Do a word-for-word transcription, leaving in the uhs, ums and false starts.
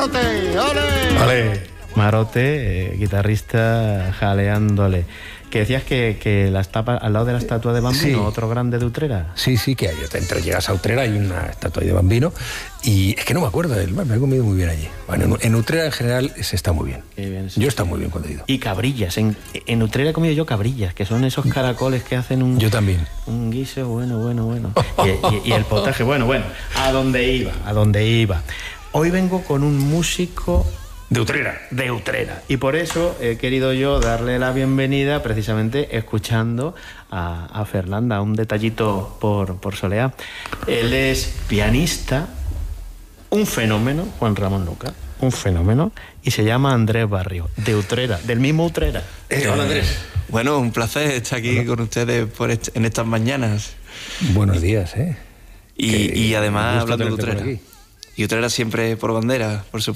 Marote, ole. Vale. Marote, eh, guitarrista jaleándole. Que decías que, que la estatua, al lado de la estatua de Bambino, sí. Otro grande de Utrera. Sí, sí, que hay. Entre llegas a Utrera hay una estatua de Bambino y es que no me acuerdo de él, me he comido muy bien allí. Bueno, en, en Utrera en general se está muy bien. Qué bien, sí. Yo he estado muy bien cuando he ido. Y cabrillas, en, en Utrera he comido yo cabrillas, que son esos caracoles que hacen un... Yo también. Un guiso, bueno, bueno, bueno. Y, y, y el potaje, bueno, bueno. A dónde iba, a dónde iba. Hoy vengo con un músico... De Utrera. De Utrera. Y por eso he querido yo darle la bienvenida precisamente escuchando a, a Ferlanda, un detallito por, por Soleá. Él es pianista, un fenómeno, Juan Ramón Lucas, un fenómeno, y se llama Andrés Barrio, de Utrera, del mismo Utrera. Eh, hola Andrés. Bueno, un placer estar aquí hola. Con ustedes por est- en estas mañanas. Buenos días, ¿eh? Y, y además hablando de Utrera. Y Utrera siempre por bandera, por supuesto.